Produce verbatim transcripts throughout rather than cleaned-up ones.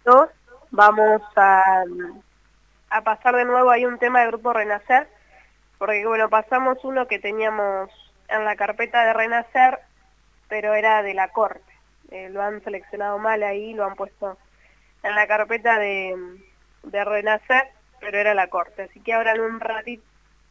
ratito vamos a, a pasar de nuevo ahí un tema del Grupo Renacer, porque bueno, pasamos uno que teníamos en la carpeta de Renacer, pero era de la Corte. Eh, lo han seleccionado mal ahí, lo han puesto en la carpeta de, de Renacer, pero era la Corte. Así que ahora en un ratito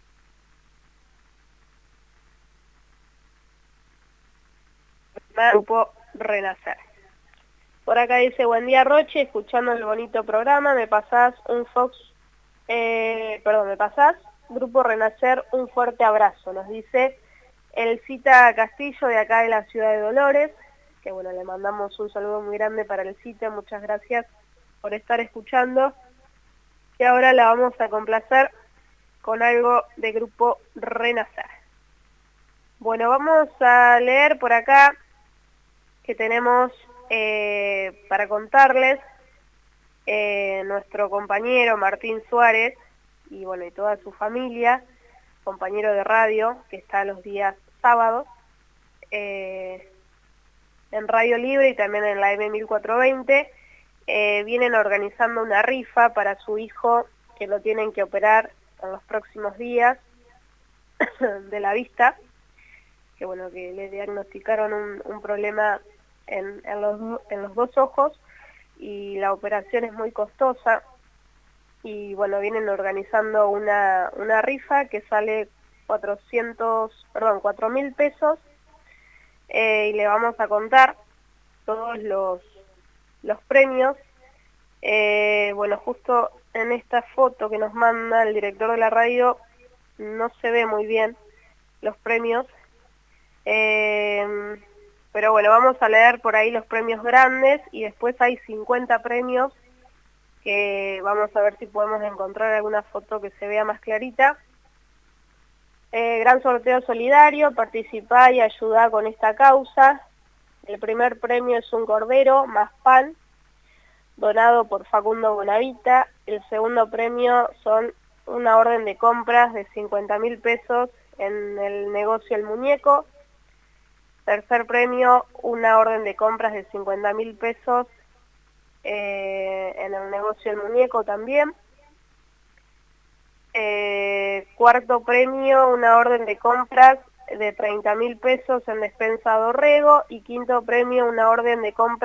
Grupo Renacer. Por acá dice, buen día Roche, escuchando el bonito programa, me pasás un Fox, eh, perdón, me pasás, Grupo Renacer, un fuerte abrazo, nos dice el Cita Castillo de acá de la ciudad de Dolores, que bueno, le mandamos un saludo muy grande para el Cita, muchas gracias por estar escuchando, y ahora la vamos a complacer con algo de Grupo Renacer. Bueno, vamos a leer por acá que tenemos eh, para contarles eh, nuestro compañero Martín Suárez y bueno y toda su familia, compañero de radio que está los días sábados eh, en Radio Libre y también en la M mil cuatrocientos veinte, eh, vienen organizando una rifa para su hijo que lo tienen que operar en los próximos días de la vista, que bueno, que le diagnosticaron un, un problema en, en, los, en los dos ojos y la operación es muy costosa y bueno, vienen organizando una, una rifa que sale cuatrocientos, perdón, cuatro mil pesos eh, y le vamos a contar todos los, los premios. Eh, bueno, justo en esta foto que nos manda el director de la radio no se ve muy bien los premios. Eh, pero bueno, vamos a leer por ahí los premios grandes y después hay cincuenta premios que vamos a ver si podemos encontrar alguna foto que se vea más clarita. Eh, gran sorteo solidario, participá y ayudá con esta causa. El primer premio es un cordero más pan, donado por Facundo Bonavita. El segundo premio son una orden de compras de cincuenta mil pesos en el negocio El Muñeco. Tercer premio, una orden de compras de cincuenta mil pesos eh, en el negocio El Muñeco también. Eh, cuarto premio, una orden de compras de treinta mil pesos en Despensa Dorrego. Y quinto premio, una orden de compras